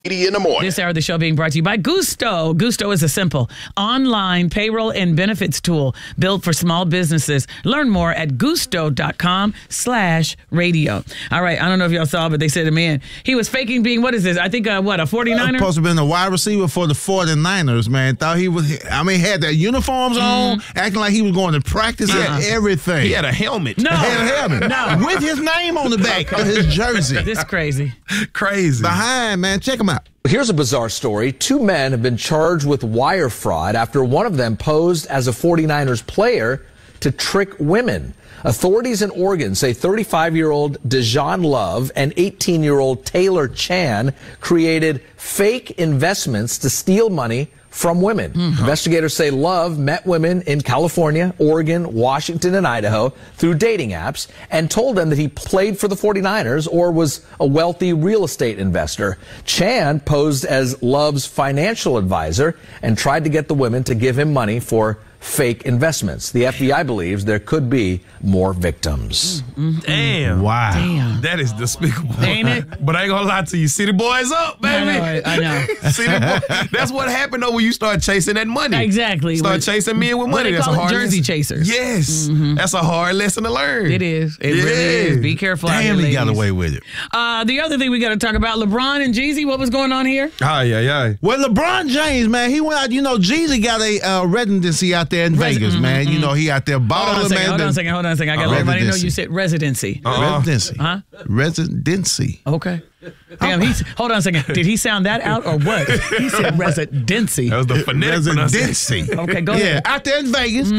80 in the morning. This hour of the show being brought to you by Gusto. Gusto is a simple online payroll and benefits tool built for small businesses. Learn more at gusto.com/radio. All right. I don't know if y'all saw, but they said to man, he was faking being, what is this? I think, a 49er? Supposed to have been a wide receiver for the 49ers, man. Thought he was, had the uniforms on, acting like he was going to practice and everything. He had a helmet. No. He had a helmet. No. With his name on the back of his jersey. This crazy. Crazy. Behind, man. Check him out. Here's a bizarre story. 2 men have been charged with wire fraud after one of them posed as a 49ers player to trick women. Authorities in Oregon say 35-year-old Dejon Love and 18-year-old Taylor Chan created fake investments to steal money from women. Investigators say Love met women in California, Oregon, Washington, and Idaho through dating apps and told them that he played for the 49ers or was a wealthy real estate investor. Chan posed as Love's financial advisor and tried to get the women to give him money for fake investments. The FBI believes there could be more victims. Damn. Wow. Damn. That is despicable. Ain't it? But I ain't gonna lie to you. City boys up, baby. I know. City boy. That's what happened though when you start chasing that money. Exactly. Start chasing men with money. They That's call a hard Jersey lesson. chasers. Yes. That's a hard lesson to learn. It is. It really is. Be careful out here, Damn, he got ladies. away with it. The other thing we got to talk about, LeBron and Jeezy, what was going on here? Aye. Well, LeBron James, man, he went out, Jeezy got a residency out there in Vegas, man. He out there balling, Hold on a second. man. Hold on a second. I got to let everybody know you said residency. Residency. Huh? Residency. Okay. Damn, hold on a second. Did he sound that out or what? He said residency. That was the phonetic Residency. Okay, go Yeah, ahead. out there in Vegas.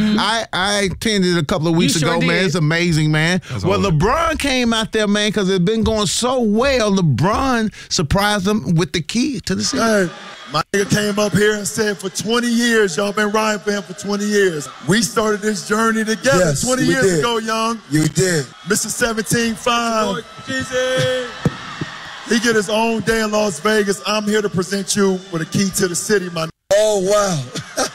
I attended a couple of weeks You sure ago, man. did. It's amazing, man. Well, LeBron came out there, man, because it's been going so well. LeBron surprised them with the key to the city. Hey, my nigga came up here and said for 20 years, y'all been riding for him for 20 years. We started this journey together 20 years ago, young. You did. Mr. 17-5. He get his own day in Las Vegas. I'm here to present you with a key to the city, my Oh, wow.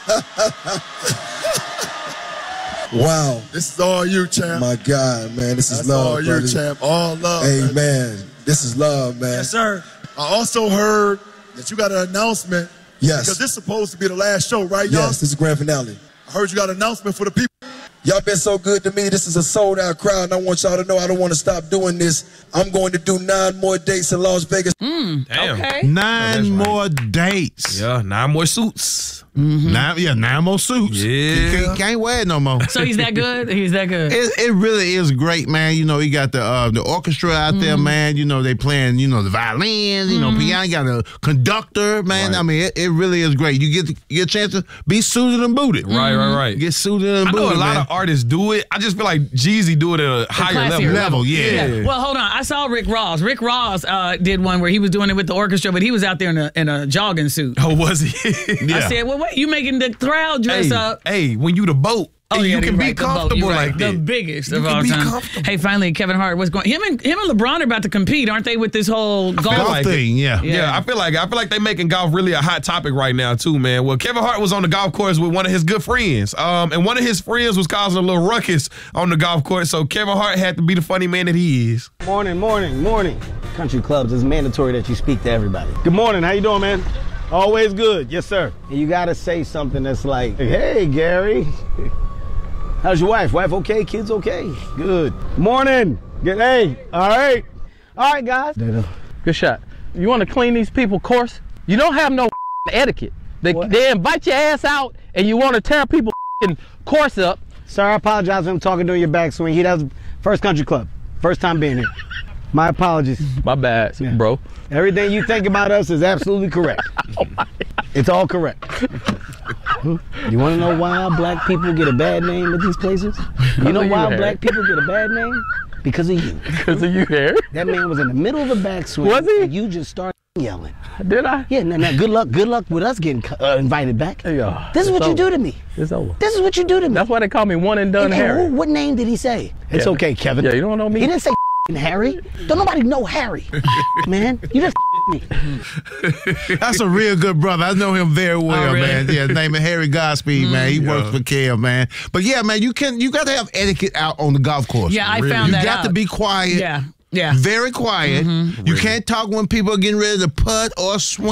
Wow. This is all you, champ. My God, man. This is That's love, all you, brother. champ. All love. Amen. man. This is love, man. Yes, sir. I also heard that you got an announcement. Yes. Because this is supposed to be the last show, right, y'all? Yes, this is grand finale. I heard you got an announcement for the people. Y'all been so good to me. This is a sold-out crowd, and I want y'all to know I don't want to stop doing this. I'm going to do 9 more dates in Las Vegas. Damn. Okay. 9 more dates. Yeah, 9 more suits. 9 more suits. Yeah. He can't wear it no more. So he's that good? He's that good. It really is great, man. He got the orchestra out there, man. They playing, the violins, piano. You got a conductor, man. Right. I mean, it really is great. You get a chance to be suited and booted. Right. Get suited and I booted, know a lot man. of artists do it. I just feel like Jeezy do it at a higher classier level. Yeah. Well, hold on. I saw Rick Ross. Rick Ross did one where he was doing it with the orchestra, but he was out there in a jogging suit. Oh, was he? I said, well, wait, you making the crowd dress up. Hey, when you the boat, you can be comfortable like the that. biggest You of can all be time. comfortable. Hey, finally, Kevin Hart, what's going? Him and LeBron are about to compete, aren't they? With this whole golf like thing, yeah. Yeah, I feel like they making golf really a hot topic right now too, man. Well, Kevin Hart was on the golf course with one of his good friends, and one of his friends was causing a little ruckus on the golf course. So Kevin Hart had to be the funny man that he is. Morning. Country clubs, it's mandatory that you speak to everybody. Good morning, how you doing, man? Always good, yes, sir. And you gotta say something that's like, hey, Gary. How's your wife? Wife okay? Kids okay? Good. Morning. Hey, all right, guys. Good shot. You want to clean these people course? You don't have no etiquette. They invite your ass out and you want to tear people course up. Sir, I apologize for him talking during your backswing. He does First Country Club. First time being here. My apologies. My bad, bro. Everything you think about us is absolutely correct. It's all correct. You want to know why black people get a bad name at these places? You know why black people get a bad name? Because of you. Because of you, Harry. That man was in the middle of the backswing. Was he? And you just started yelling. Did I? Yeah, now good luck with us getting invited back. Yeah, this is what you do to me. It's over. This is what you do to me. That's why they call me one and done Harry. What name did he say? It's okay, Kevin. Yeah, you don't know me. He didn't say Harry. Don't nobody know Harry. Man, you just me. That's a real good brother. I know him very well, really? man. Yeah, his name is Harry Godspeed, man. He works for Kev, man. But yeah, man, you got to have etiquette out on the golf course. Yeah, I found you that got out. to be quiet. Yeah. Yeah. Very quiet. You can't talk when people are getting ready to putt or swing.